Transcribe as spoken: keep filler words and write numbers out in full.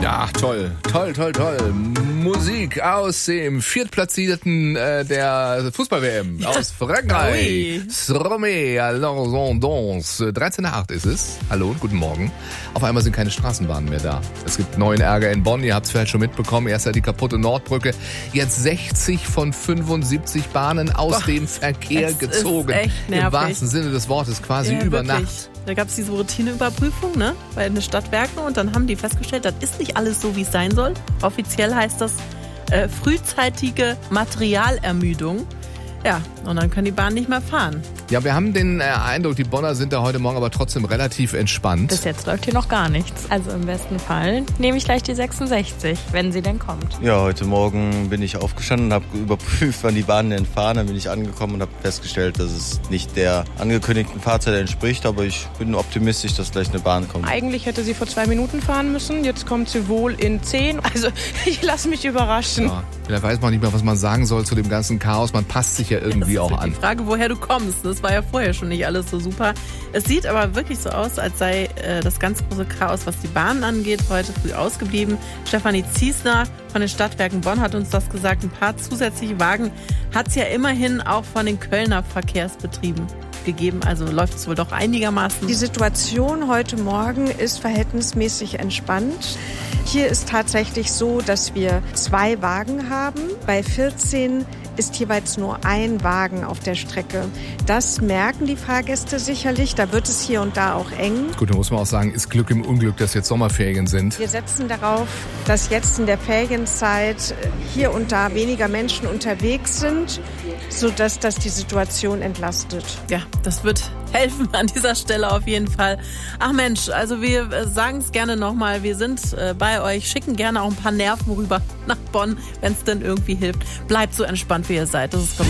Ja, toll, toll, toll, toll. Musik aus dem Viertplatzierten äh, der Fußball-W M aus Frankreich. Stromé, alors on danse. dreizehn nach acht ist es. Hallo, guten Morgen. Auf einmal sind keine Straßenbahnen mehr da. Es gibt neuen Ärger in Bonn. Ihr habt es vielleicht schon mitbekommen. Erst ja die kaputte Nordbrücke. Jetzt sechzig von fünfundsiebzig Bahnen aus Boah, dem Verkehr gezogen. Ist echt nervig. Im wahrsten Sinne des Wortes, quasi ja, über wirklich. Nacht. Da gab es diese Routineüberprüfung, ne, bei den Stadtwerken, und dann haben die festgestellt, das ist nicht alles so, wie es sein soll. Offiziell heißt das äh, frühzeitige Materialermüdung. Ja, und dann können die Bahnen nicht mehr fahren. Ja, wir haben den äh, Eindruck, die Bonner sind da heute Morgen aber trotzdem relativ entspannt. Bis jetzt läuft hier noch gar nichts. Also im besten Fall nehme ich gleich die sechsundsechzig, wenn sie denn kommt. Ja, heute Morgen bin ich aufgestanden und habe überprüft, wann die Bahnen denn fahren. Dann bin ich angekommen und habe festgestellt, dass es nicht der angekündigten Fahrzeit entspricht. Aber ich bin optimistisch, dass gleich eine Bahn kommt. Eigentlich hätte sie vor zwei Minuten fahren müssen. Jetzt kommt sie wohl in zehn. Also ich lasse mich überraschen. Ja, vielleicht weiß man nicht mehr, was man sagen soll zu dem ganzen Chaos. Man passt sich ja irgendwie das auch ist an. Die Frage, woher du kommst. Das war ja vorher schon nicht alles so super. Es sieht aber wirklich so aus, als sei äh, das ganz große Chaos, was die Bahnen angeht, heute früh ausgeblieben. Stefanie Ziesner von den Stadtwerken Bonn hat uns das gesagt. Ein paar zusätzliche Wagen hat es ja immerhin auch von den Kölner Verkehrsbetrieben gegeben. Also läuft es wohl doch einigermaßen. Die Situation heute Morgen ist verhältnismäßig entspannt. Hier ist tatsächlich so, dass wir zwei Wagen haben. Bei vierzehn ist jeweils nur ein Wagen auf der Strecke. Das merken die Fahrgäste sicherlich. Da wird es hier und da auch eng. Gut, da muss man auch sagen, ist Glück im Unglück, dass jetzt Sommerferien sind. Wir setzen darauf, dass jetzt in der Ferienzeit hier und da weniger Menschen unterwegs sind, sodass das die Situation entlastet. Ja, das wird helfen an dieser Stelle auf jeden Fall. Ach Mensch, also wir sagen es gerne nochmal, wir sind bei euch, schicken gerne auch ein paar Nerven rüber nach Bonn, wenn es denn irgendwie hilft. Bleibt so entspannt, wie ihr seid. Das ist